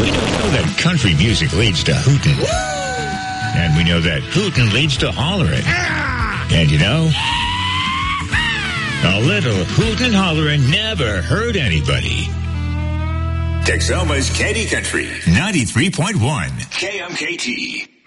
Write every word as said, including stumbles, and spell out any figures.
We know that country music leads to hootin'. And we know that hootin' leads to hollering. And you know, a little hootin' hollering never hurt anybody. Texoma's Candy Country, ninety-three point one K M K T.